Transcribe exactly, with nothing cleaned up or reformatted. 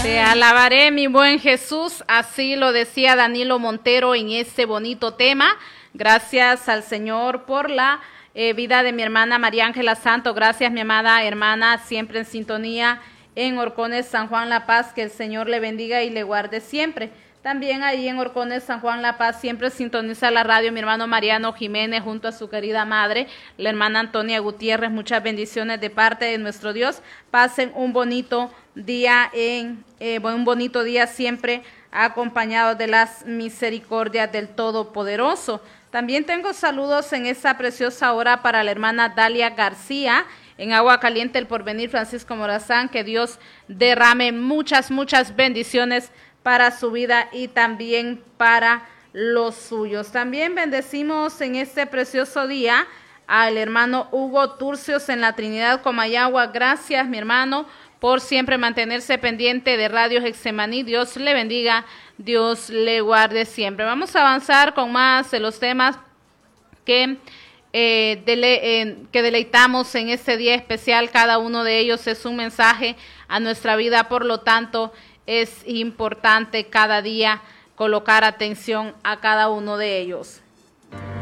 Te alabaré, mi buen Jesús, así lo decía Danilo Montero en este bonito tema. Gracias al Señor por la eh, vida de mi hermana María Ángela Santo. Gracias, mi amada hermana, siempre en sintonía en Horcones, San Juan La Paz. Que el Señor le bendiga y le guarde siempre. También ahí en Horcones, San Juan La Paz, siempre sintoniza la radio mi hermano Mariano Jiménez junto a su querida madre, la hermana Antonia Gutiérrez. Muchas bendiciones de parte de nuestro Dios. Pasen un bonito día, en eh, un bonito día siempre acompañados de las misericordias del Todopoderoso. También tengo saludos en esta preciosa hora para la hermana Dalia García, en Agua Caliente El Porvenir, Francisco Morazán. Que Dios derrame muchas, muchas bendiciones para su vida y también para los suyos. También bendecimos en este precioso día al hermano Hugo Turcios en la Trinidad Comayagua. Gracias, mi hermano, por siempre mantenerse pendiente de Radio Getsemaní. Dios le bendiga, Dios le guarde siempre. Vamos a avanzar con más de los temas que, eh, dele, eh, que deleitamos en este día especial. Cada uno de ellos es un mensaje a nuestra vida, por lo tanto, es importante cada día colocar atención a cada uno de ellos.